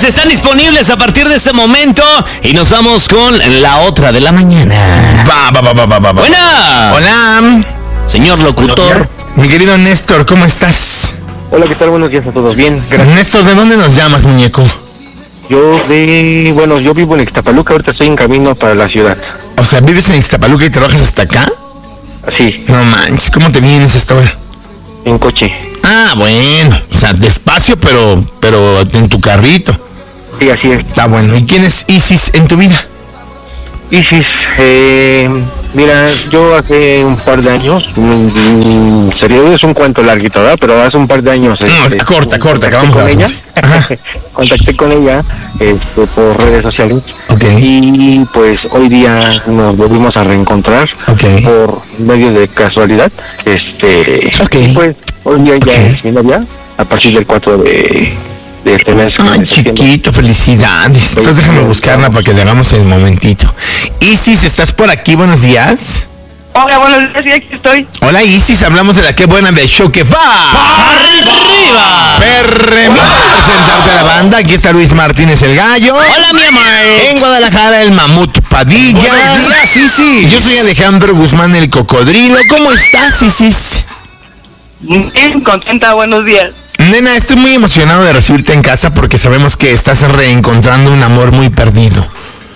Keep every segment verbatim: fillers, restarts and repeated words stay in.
están disponibles a partir de este momento y nos vamos con la otra de la mañana. Va, va, va, va, va, va. Buena. Hola. Señor locutor. Mi querido Néstor, ¿cómo estás? Hola, ¿qué tal? Buenos días a todos. Bien, gracias. Néstor, ¿de dónde nos llamas, muñeco? Yo de... Bueno, yo vivo en Ixtapaluca, ahorita estoy en camino para la ciudad. O sea, ¿vives en Ixtapaluca y trabajas hasta acá? Sí. No manches, ¿cómo te vienes hasta ahora? En coche. Ah, bueno, o sea, despacio, pero pero en tu carrito. Sí, así es. Está bueno. ¿Y quién es Isis en tu vida? Isis, eh... Mira, yo hace un par de años, mmm, serio, es un cuento larguito, ¿verdad? Pero hace un par de años... No, este, corta, corta, acabamos con a ella. Ajá. Contacté con ella este, por redes sociales. Ok. Y pues hoy día nos volvimos a reencontrar Ok. por medio de casualidad. Este, Ok. Y pues hoy día ya Ok. es mi novia, a partir del cuatro de, de este mes. Ay, de septiembre. chiquito, felicidades. Entonces déjame buscarla para que le hagamos el momentito. Isis, ¿estás por aquí? Buenos días. Hola, buenos días, sí, aquí estoy. Hola, Isis, hablamos de la que buena del show que va. ¡Arriba! Perre, vamos a presentarte a la banda. Aquí está Luis Martínez el Gallo. Hola, mi amor. En Guadalajara el Mamut Padilla. Buenos días, Isis. Yo soy Alejandro Guzmán el Cocodrilo. ¿Cómo estás, Isis? Bien, contenta, buenos días. Nena, estoy muy emocionado de recibirte en casa porque sabemos que estás reencontrando un amor muy perdido.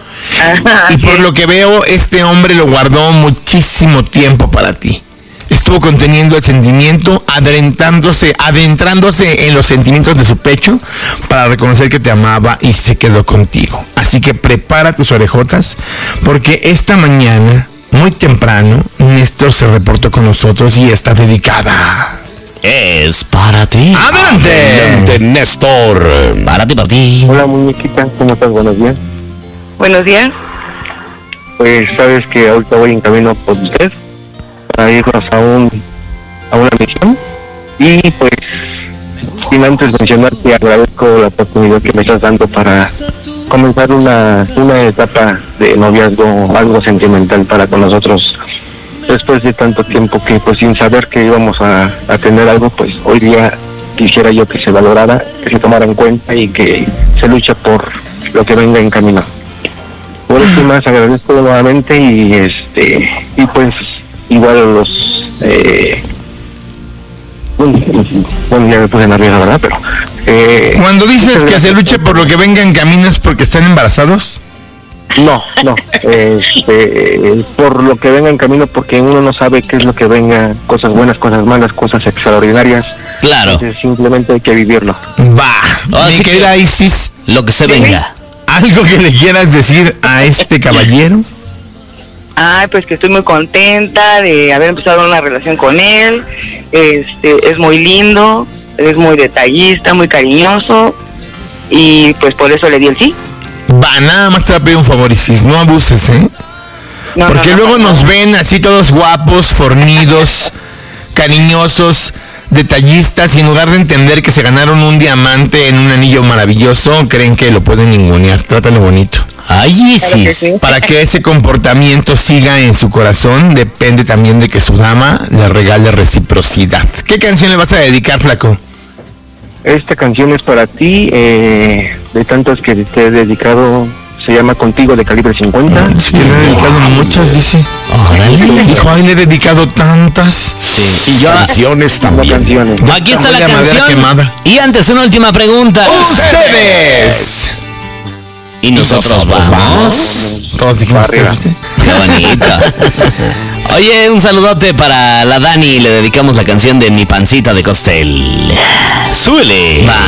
Y por lo que veo, este hombre lo guardó muchísimo tiempo para ti. Estuvo conteniendo el sentimiento, adentrándose, adentrándose en los sentimientos de su pecho para reconocer que te amaba y se quedó contigo. Así que prepara tus orejotas porque esta mañana, muy temprano, Néstor se reportó con nosotros y está dedicada. Es para ti. ¡Adelante! Adelante, Néstor. Para ti, para ti. Hola, muñequita, ¿cómo estás? Buenos días. Buenos días. Pues sabes que ahorita voy en camino por usted para irnos a un a una misión y pues sin antes mencionar que agradezco la oportunidad que me estás dando para comenzar una una etapa de noviazgo algo sentimental para con nosotros después de tanto tiempo que pues sin saber que íbamos a, a tener algo, pues hoy día quisiera yo que se valorara, que se tomara en cuenta y que se luche por lo que venga en camino. Por eso más agradezco nuevamente y este y pues igual los eh, bueno, bueno, ya me puse nerviosa, ¿verdad? Pero eh, Cuando dices que se luche por lo que venga en camino, ¿es porque están embarazados? no, no, este, por lo que venga en camino, porque uno no sabe qué es lo que venga, cosas buenas, cosas malas, cosas extraordinarias. Claro. Entonces, simplemente hay que vivirlo. Va. Así Mi que- querida Isis, Lo que se venga. ¿algo que le quieras decir a este caballero? Ay, pues que estoy muy contenta de haber empezado una relación con él. Este, es muy lindo, es muy detallista, muy cariñoso y pues por eso le di el sí. Va, nada más te voy a pedir un favor, Isis, no abuses, ¿eh? No, Porque no, no, luego no. nos ven así todos guapos, fornidos, cariñosos, detallistas, y en lugar de entender que se ganaron un diamante en un anillo maravilloso, creen que lo pueden ningunear. Trátalo bonito. Ay, Claro que Isis. sí. Para que ese comportamiento siga en su corazón, depende también de que su dama le regale reciprocidad. ¿Qué canción le vas a dedicar, flaco? Esta canción es para ti, eh, de tantas que te he dedicado, se llama Contigo de Calibre cincuenta. Es que le he dedicado muchas, dice. Órale. Dijo, ay, le he dedicado tantas. Y yo- Canciones Las también. canciones. Aquí está la Huele a madera canción. quemada. Y antes, una última pregunta. ¡Ustedes! Y nosotros vamos. Todos dijimos que Barrera. viste. Qué bonito. Oye, un saludote para la Dani. Le dedicamos la canción de Mi Pancita de Costel. Súbele. Va.